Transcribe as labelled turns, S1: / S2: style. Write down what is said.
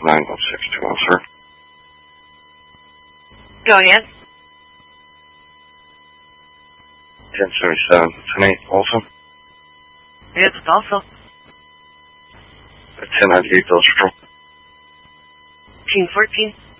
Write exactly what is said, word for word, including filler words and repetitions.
S1: nine one six two one, sir.
S2: Go ahead.
S1: ten seventy-seven, ten eight, also.
S2: It's also.
S1: ten ninety-eight, Belcher.
S2: King fourteen.